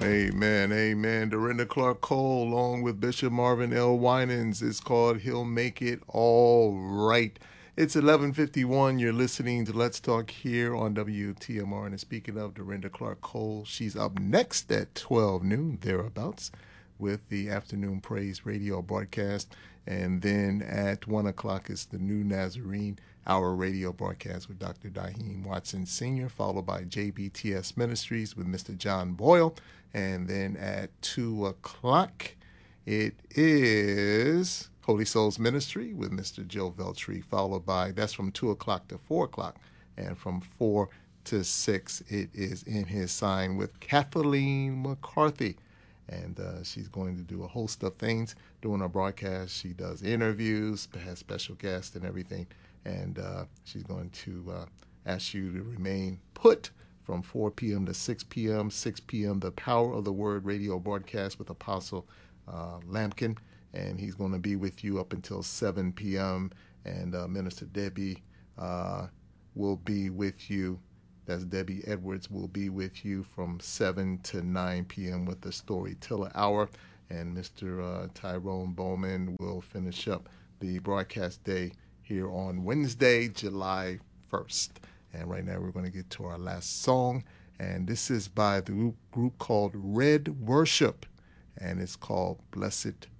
Amen, amen. Dorinda Clark Cole, along with Bishop Marvin L. Winans, is called "He'll Make It All Right." It's 11:51. You're listening to Let's Talk here on WTMR. And speaking of Dorinda Clark Cole, she's up next at 12 noon, thereabouts, with the Afternoon Praise radio broadcast. And then at 1 o'clock is the New Nazarene Hour radio broadcast with Dr. Daheem Watson Sr., followed by JBTS Ministries with Mr. John Boyle. And then at 2 o'clock, it is Holy Souls Ministry with Mr. Joe Veltri, followed by, that's from 2 o'clock to 4 o'clock. And from 4 to 6, it is In His Sign with Kathleen McCarthy. And she's going to do a host of things during our broadcast. She does interviews, has special guests and everything. And she's going to ask you to remain put from 4 p.m. to 6 p.m. 6 p.m., the Power of the Word radio broadcast with Apostle Lampkin. And he's going to be with you up until 7 p.m. And Minister Debbie will be with you. That's Debbie Edwards will be with you from 7 to 9 p.m. with the Storyteller Hour. And Mr. Tyrone Bowman will finish up the broadcast day here on Wednesday, July 1st. And right now we're going to get to our last song. And this is by the group called Red Worship. And it's called Blessed